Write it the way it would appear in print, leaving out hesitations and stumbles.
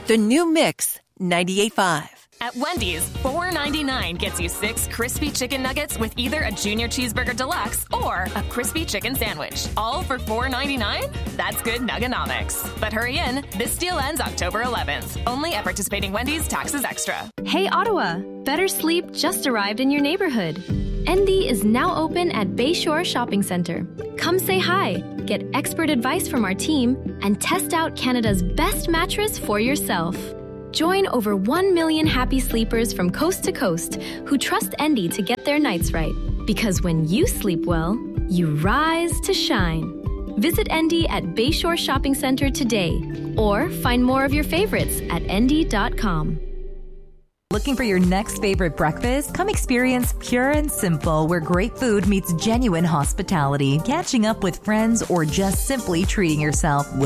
The new Mix 98.5. At Wendy's, $4.99 gets you 6 crispy chicken nuggets with either a Junior Cheeseburger Deluxe or a crispy chicken sandwich. All for $4.99? That's good nugganomics. But hurry in. This deal ends October 11th. Only at participating Wendy's, taxes extra. Hey, Ottawa! Better Sleep just arrived in your neighborhood. Endy is now open at Bayshore Shopping Centre. Come say hi, get expert advice from our team, and test out Canada's best mattress for yourself. Join over 1 million happy sleepers from coast to coast who trust Endy to get their nights right. Because when you sleep well, you rise to shine. Visit Endy at Bayshore Shopping Centre today, or find more of your favorites at endy.com. Looking for your next favorite breakfast? Come experience Pure and Simple, where great food meets genuine hospitality. Catching up with friends or just simply treating yourself.